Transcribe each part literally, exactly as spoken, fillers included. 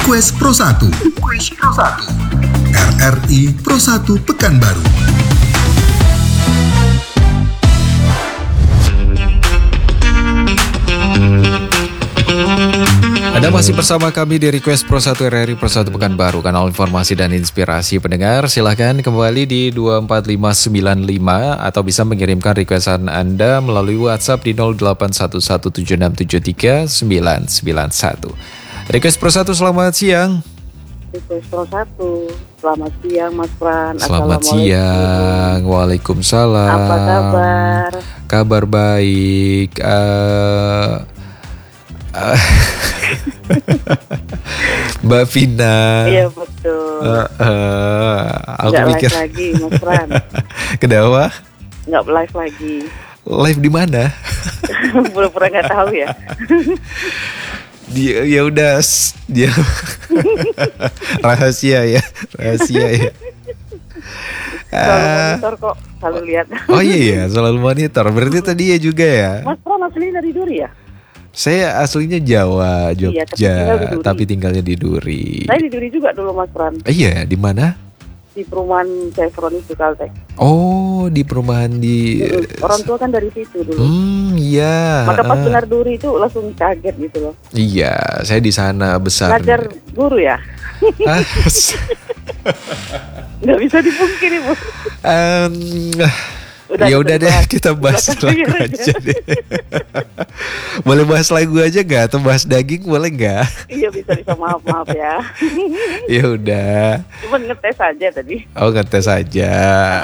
Quest Pro satu. Quest Pro satu. R R I Pro satu Pekanbaru. Anda masih bersama kami di Request Pro satu R R I Pro satu Pekanbaru, kanal informasi dan inspirasi pendengar. Silahkan kembali di dua empat lima sembilan lima atau bisa mengirimkan requestan Anda melalui WhatsApp di nol delapan satu satu tujuh enam tujuh tiga sembilan sembilan satu. Request Pro satu, selamat siang. Request Pro satu, selamat siang Mas Pran. Selamat siang, waalaikumsalam. Apa kabar? Kabar baik. Uh, uh, Mbak Vina. Iya betul. Uh, uh, aku Nggak pikir live lagi Mas Pran. Kenapa? Nggak live lagi. Live di mana? Pura-pura nggak tahu ya. Dia ya udah dia rahasia ya, rahasia ya. Selalu monitor kok, selalu lihat. Oh iya ya, selalu monitor. Berarti tadi ya juga ya. Mas Pran aslinya dari Duri ya? Saya aslinya Jawa, Jogja, Iya, tapi tinggal di Duri. tapi tinggalnya di Duri. Saya di Duri juga dulu Mas Pran. Iya, di mana? Di perumahan Chevron itu Caltech. Oh, di perumahan di. Orang tua kan dari situ dulu. Hmm, iya. Maka pas Ah. dengar Duri itu langsung kaget gitu loh. Iya, saya di sana besar. Ngajar guru ya? Ah, Nggak bisa dipungkiri Bu. Em, Udah, ya kita udah deh, bahas. kita bahas Belakang lagu aja. aja deh. Boleh bahas lagu aja nggak? Atau bahas daging boleh nggak? Iya bisa bisa maaf maaf ya. Ya udah. Cuman ngetes aja tadi. Oh, ngetes aja.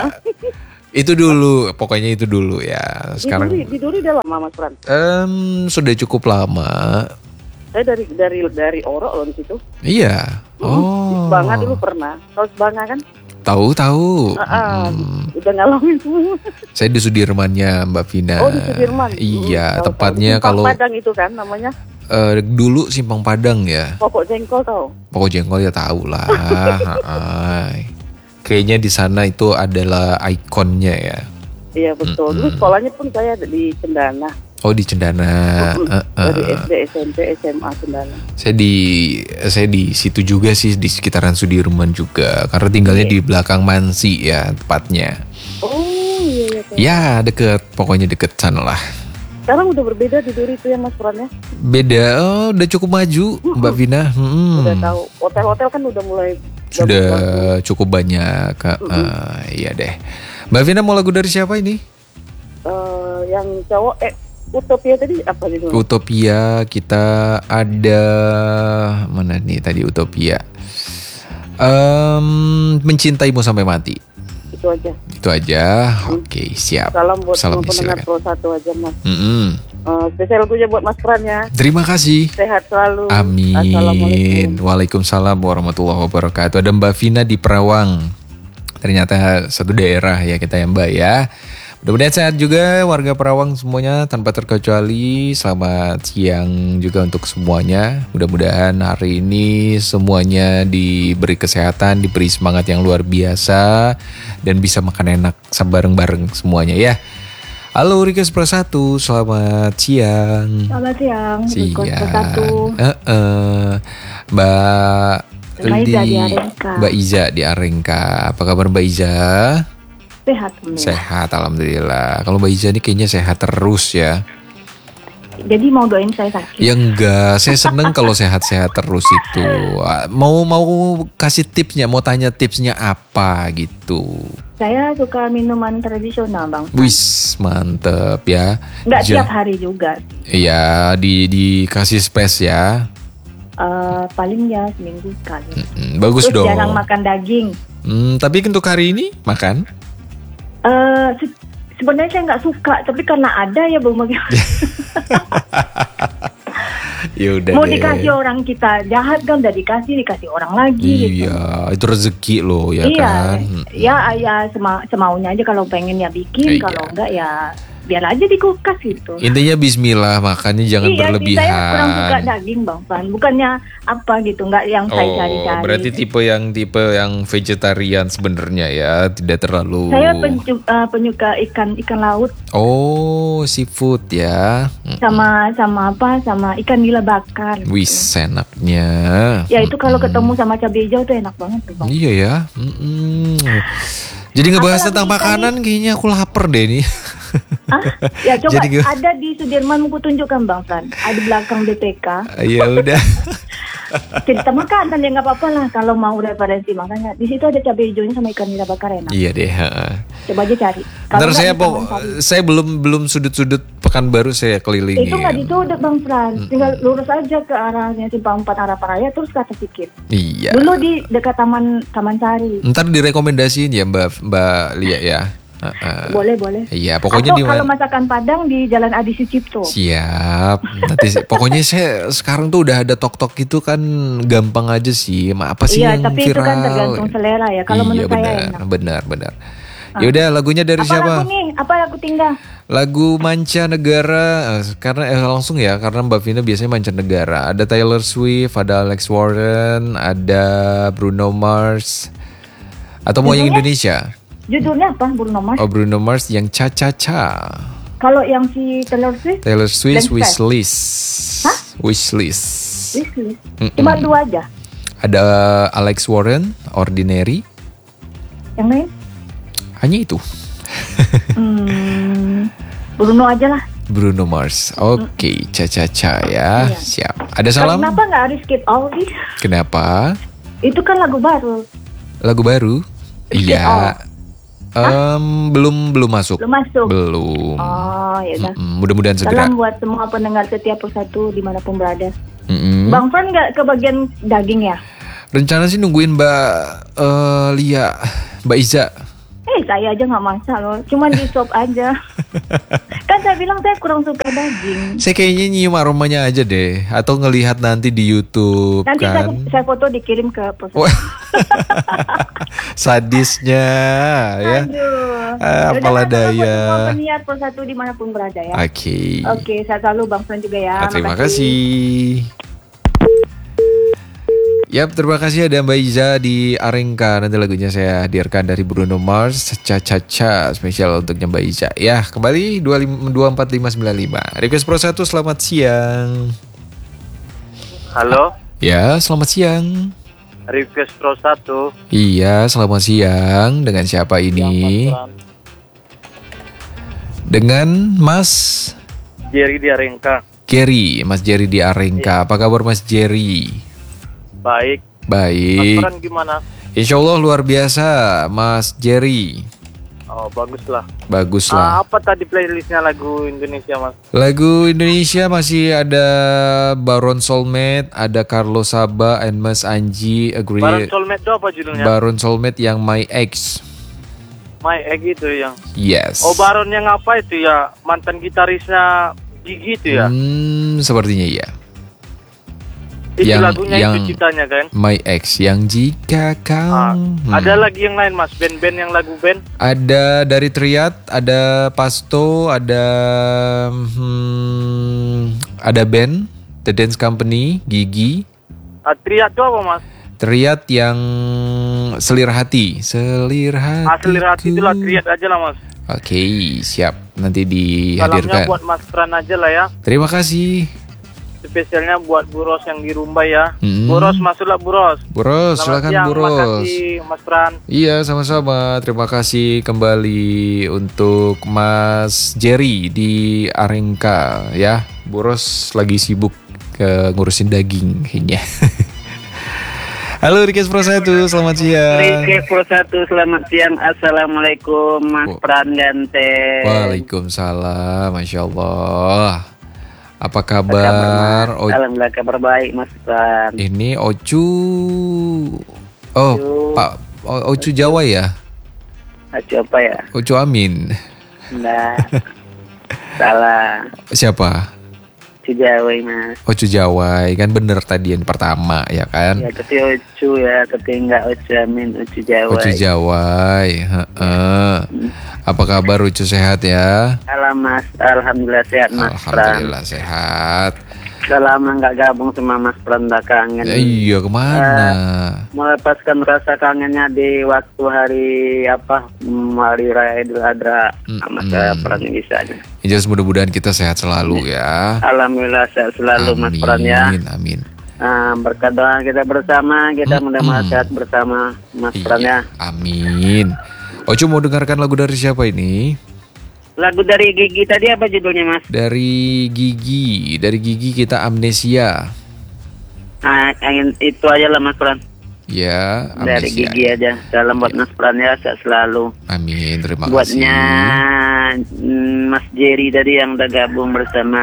Itu dulu, pokoknya itu dulu ya. Sekarang di Duri, di Duri udah lama Mas Pran. em, sudah cukup lama. Saya dari dari dari Orok loh di situ. Iya. Oh. Bangga dulu pernah. Tahu Bangga kan? Tahu tahu. Ah, ah, Hmm. udah ngalamin semua. Saya di Sudirmannya, Mbak Vina. Oh di Sudirman. Iya, Hmm, tahu, tepatnya tahu. Simpang kalau Padang itu kan namanya. eh, dulu Simpang Padang ya. Pokok jengkol tahu. Pokok jengkol ya tahu lah. Hai. Kayaknya di sana itu adalah ikonnya ya. Iya betul. Dulu sekolahnya pun saya di Cendana. Oh, di Cendana. Mm-mm. Eh, eh. Dari S D, S M P, S M A Cendana. Saya di saya di situ juga sih, di sekitaran Sudirman juga. Karena tinggalnya Iya. di belakang Mansi ya tepatnya. Oh iya iya. tahu. Ya deket, pokoknya deket sana lah. Sekarang udah berbeda di Duri itu ya Mas Pran ya. Beda, oh, udah cukup maju Mbak Vina. Hmm. Udah tahu. Hotel-hotel kan udah mulai Sudah bagus-bagus. cukup banyak. Kak. Ah, iya deh. Mbak Vina mau lagu dari siapa ini? Eh, yang cowok eh Utopia tadi apa gitu? Utopia, kita ada mana nih tadi Utopia. Em, Mencintaimu Sampai Mati. Itu aja. Itu aja. Oke, siap. Salam buat Salam semua pendengar silakan. Pro satu aja Mas. Mm-mm. Eh, spesial lagunya buat Mas Pran ya. Terima kasih. Sehat selalu. Amin. Assalamualaikum. Waalaikumsalam warahmatullahi wabarakatuh. Ada Mbak Vina di Perawang. Ternyata satu daerah ya kita ya Mbak ya. Mudah-mudahan sehat juga warga Perawang semuanya tanpa terkecuali. Selamat siang juga untuk semuanya. Mudah-mudahan hari ini semuanya diberi kesehatan, diberi semangat yang luar biasa dan bisa makan enak bareng-bareng semuanya ya. Halo Request Pro satu, selamat siang. Selamat siang, Request Pro satu. Eh, eh. Mbak Mbak Iza di Arengka. Mbak Iza di Arengka. Apa kabar Mbak Iza? Sehat alhamdulillah. Sehat alhamdulillah. Kalau Mbak Iza ini kayaknya sehat terus ya. Jadi mau doain saya sakit. Ya enggak, saya seneng kalau sehat-sehat terus itu. Mau mau kasih tipsnya, mau tanya tipsnya apa gitu. Saya suka minuman tradisional Bang. Wis, mantep ya. Nggak Ja- tiap hari juga. Iya, di dikasih space ya. Eh, paling ya seminggu sekali. Mm, bagus Terus dong. jarang makan daging. Hmm, tapi untuk hari ini makan? Eh, se- sebenarnya saya nggak suka, tapi karena ada ya Bang bagaimana? Ya udah Mau deh. dikasih orang kita jahat kan, udah dikasih dikasih orang lagi gitu. Iya, itu rezeki loh ya iya, kan. ya ya sema- semaunya aja kalau pengen ya bikin, Iya. kalau enggak ya biar aja di kulkas gitu. Intinya bismillah, makannya jangan iya, berlebihan. Saya kurang suka daging Bang Fran. Bukannya apa gitu, nggak yang saya Oh, cari-cari. berarti tipe yang tipe yang vegetarian sebenarnya ya, tidak terlalu. Saya pencu- uh, penyuka ikan ikan laut. Oh, seafood ya. Sama sama apa? Sama ikan nila bakar. Gitu. Wih, enaknya. Ya itu kalau ketemu sama cabai hijau tuh enak banget tuh Bang. Iya ya. Mm-mm. Jadi ngebahas Apalagi tentang ikan makanan kayaknya aku lapar deh nih. Ah, ya coba Jadi gue- ada di Sudirman, aku tunjukkan Bang Fran. Ada belakang B P K. Ya udah. Cerita makanan ya nggak apa-apa lah kalau mau referensi makanya. Di situ ada cabai hijaunya sama ikan nila bakar enak. Iya deh. ha. Coba aja cari. Kalau Ntar nggak saya di pok, Taman Sari. saya belum belum sudut-sudut Pekanbaru saya kelilingin. Itu nggak dituduk Bang Fran. Tinggal lurus aja ke arahnya Simpang empat arah Paraya terus ke atas sedikit. Iya. Dulu di dekat Taman Taman Sari. Ntar direkomendasiin ya Mbak Mbak Lia ya. Ha-ha. Boleh boleh. Iya, pokoknya Atau di kalau mana? masakan Padang di Jalan Adi Sucipto. Siap. Nanti pokoknya saya sekarang tuh udah ada tok-tok itu kan gampang aja sih. Ma, apa sih Iya, yang tapi viral? itu kan tergantung selera ya. Kalau iya, menurut benar, saya enak. benar, benar. Ya udah, lagunya dari Apa siapa? lagu nih? Apa lagu tinggal? Lagu Mancanegara eh, karena eh, langsung ya karena Mbak Vina biasanya Mancanegara. Ada Taylor Swift, ada Alex Warren, ada Bruno Mars. Atau mau yang Indonesia? Judulnya apa? Bruno Mars. Oh, Bruno Mars yang Cha Cha Cha. Kalau yang si Taylor Swift, Taylor Swift Gangster. Wishlist. Hah? Wishlist. Wishlist. Mm-mm. Cuma dua aja. Ada Alex Warren, Ordinary. Yang lain? Hanya itu. Hmm, Bruno aja lah. Bruno Mars. Oke, Cha Cha Cha ya. Iya. Siap. Ada salam? Kenapa nggak harus skip all sih? Kenapa? Itu kan lagu baru. Lagu baru? Skip Iya. all. Em, belum belum masuk. Belum masuk. Belum. Oh, ya udah. Mm-mm, mudah-mudahan segera. Salam buat semua pendengar setiap persatu dimanapun berada. Mm-mm. Bang Fran nggak ke bagian daging ya? Rencana sih nungguin Mbak eh, Lia, Mbak Iza. Eh, saya aja nggak masak loh. Cuma di shop aja. Kan saya bilang saya kurang suka daging. Saya kayaknya nyium aromanya aja deh, atau ngelihat nanti di YouTube Nanti saya, kan. saya foto dikirim ke persatu. Wah. Sadisnya ya. Aduh. Ah, Yaudah, apalah salam buat daya. semua penyiar persatu dimanapun berada ya. Oke. Oke, saya selalu Bang Fran juga ya. Ah, terima Makasih. kasih. Yap, terima kasih ada Mbak Iza di Arengka. Nanti lagunya saya hadirkan dari Bruno Mars, Cha Cha Cha, spesial untuknya Mbak Iza. Ya, kembali dua lima dua empat lima sembilan lima. Request Pro satu, selamat siang. Halo, Ya, selamat siang. request Pro satu. Iya, selamat siang. Dengan siapa ini? Dengan Mas Jerry di Arengka. Jerry, Mas Jerry di Arengka. Apa kabar Mas Jerry? Baik. Mas Baik. Fran gimana? Insya Allah luar biasa, Mas Jerry. Oh, bagus lah. Bagus Ah, lah. apa tadi playlistnya lagu Indonesia, Mas? Lagu Indonesia masih ada Baron Soulmate, ada Carlos Saba, and Mas Anji, Agree. Baron Soulmate itu apa judulnya? Baron Soulmate yang My Ex. My Egg itu yang. Yes. Oh, Baron yang apa itu ya? Mantan gitarisnya Gigi itu ya? Hmm, sepertinya iya. Itu yang- lagunya yang- itu ciptanya kan? My Ex yang jika kau. Ah, Hmm. Ada lagi yang lain, Mas? Band-band yang lagu band? Ada dari Triad, ada Pasto, ada hmm, ada band The Dance Company, Gigi. Ah, Triad itu apa, Mas? Triad yang Selir Hati, Selir Hati. Ah, Selir Hati itulah Triad aja lah, Mas. Oke, siap. Nanti Salamnya dihadirkan. buat Mas Fran aja lah ya. Terima kasih. Spesialnya buat Bu Ros yang di Rumbai ya. Hmm. Bu Ros, masuklah Bu Ros. Bu Ros, Selamat silakan siang, Bu Ros. makasih Mas Fran. Iya, sama-sama. Terima kasih kembali untuk Mas Jerry di Arengka ya. Bu Ros lagi sibuk ke ngurusin daging kayaknya. Halo Request Pro satu, selamat siang. Request Pro satu, selamat siang. Assalamualaikum Mas Oh. Pran Gante. Waalaikumsalam, Masya Allah. Apa Apa kabar, kabar? Mas? O- Alhamdulillah kabar baik Mas Pran. ini Ocu. Oh, Ocu. Pak O- Ocu Jawa ya? Acu apa ya? Ocu Amin. Enggak. Salah. Siapa? Ucu Jawai mas. Ocu Jawai, kan bener tadi yang pertama ya kan? Ya tapi Ucu ya, tapi enggak Ucu Amin, Ucu Jawai. Ocu Jawai, heeh. Apa kabar Ucu, sehat ya? Halo mas, alhamdulillah sehat mas Pran. Alhamdulillah sehat. Udah lama nggak gabung sama mas Pran, udah kangen. Eh, iya kemana? Melepaskan rasa kangennya di waktu hari apa hmm, hari raya Idul Adha sama Mm-mm. saya Pran bisa. Just mudah-mudahan kita sehat selalu ya. Alhamdulillah sehat selalu mas Pran ya. Amin, amin. Nah, berkat doa kita bersama, kita Mm-mm. mudah-mudahan sehat bersama mas Pran ya. Iya, amin. Ocu mau dengarkan lagu dari siapa ini? Lagu dari Gigi tadi apa judulnya mas? Dari Gigi, dari Gigi kita Amnesia. Nah, yang itu aja lah mas Pran. Ya, Dari Amnesia. Gigi aja. Salam buat mas Pran ya, sehat selalu. Amin, terima Buatnya kasih. mm, Mas Jerry tadi yang udah gabung bersama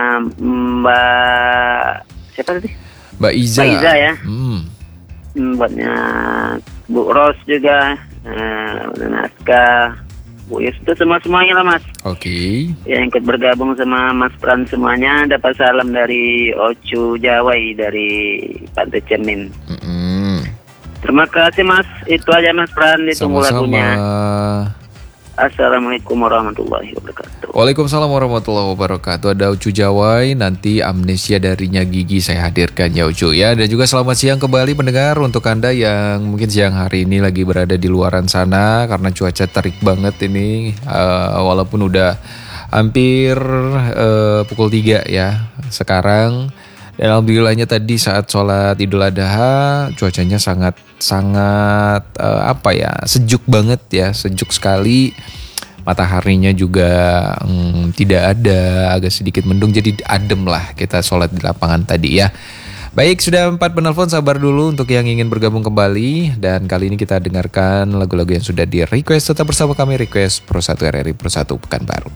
Mbak siapa tadi? Mbak Iza. Mbak Iza ya. Hmm. Hmm, buatnya Bu Ros juga, eh, Naska, Bu Yus, itu semua semuanya lah mas. Oke. Yang ikut bergabung sama Mas Pran semuanya dapat salam dari Ocu Jawai dari Pantai Cermin. Mm-mm. Terima kasih mas, itu aja Mas Pran, ditunggu lagunya. Sama-sama. Assalamualaikum warahmatullahi wabarakatuh. Waalaikumsalam warahmatullahi wabarakatuh. Ada Ucu Jawai, nanti Amnesia darinya Gigi saya hadirkan ya Ucu ya. Dan juga selamat siang kembali pendengar untuk Anda yang mungkin siang hari ini lagi berada di luaran sana karena cuaca terik banget ini. Uh, walaupun udah hampir uh, pukul tiga ya sekarang. Dan alhamdulillahnya tadi saat sholat Idul Adha cuacanya sangat sangat uh, apa ya sejuk banget ya, sejuk sekali. Mataharinya juga mm, tidak ada, agak sedikit mendung, jadi adem lah kita sholat di lapangan tadi ya. Baik, sudah empat penelpon, sabar dulu untuk yang ingin bergabung kembali. Dan kali ini kita dengarkan lagu-lagu yang sudah di request. Tetap bersama kami, Request Pro satu R R I Pro satu Pekanbaru.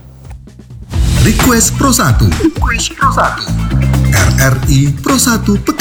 Request Pro satu. Request Pro satu. R R I Pro satu Pekanbaru.